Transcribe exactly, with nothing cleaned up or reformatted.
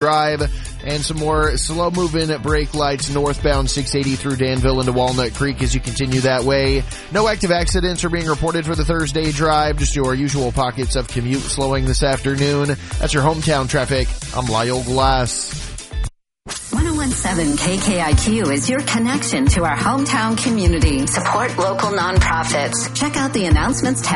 Drive, and some more slow-moving brake lights northbound six eighty through Danville into Walnut Creek as you continue that way. No active accidents are being reported for the Thursday drive, just your usual pockets of commute slowing this afternoon. That's your hometown traffic. I'm Lyle Glass. one oh one point seven K K I Q is your connection to our hometown community. Support local nonprofits. Check out the announcements tab